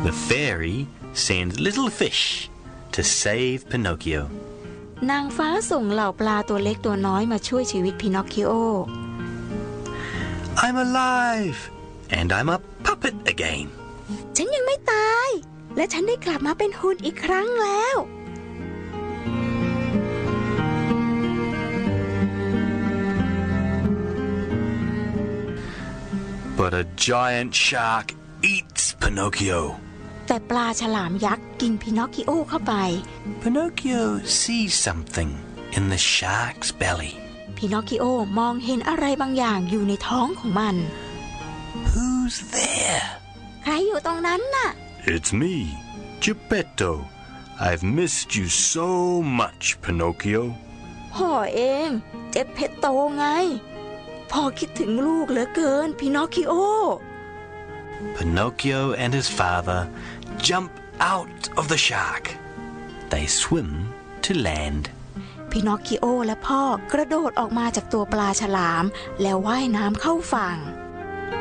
The fairy sends little fish to save Pinocchio. นางฟ้าส่งเหล่าปลาตัวเล็กตัวน้อยมาช่วยชีวิตพินอคคิโอ I'm alive and I'm a puppet again. ฉันยังไม่ตายและฉันได้กลับมาเป็นหุ่นอีกครั้งแล้ว But a giant shark eats Pinocchio. แต่ปลาฉลามยักษ์กินพินอคคิโอเข้าไป Pinocchio sees something in the shark's belly. พินอคคิโอมองเห็นอะไรบางอย่างอยู่ในท้องของมัน Who's there? ใครอยู่ตรงนั้นน่ะ It's me, Geppetto. I've missed you so much, Pinocchio. พ่อเองเจปเพตโตไงพ่อคิดถึงลูกเหลือเกินพินอคคิโอ Pinocchio and his father jump out of the shark. They swim to land. พินอคคิโอและพ่อกระโดดออกมาจากตัวปลาฉลามแล้วว่ายน้ำเข้าฝั่ง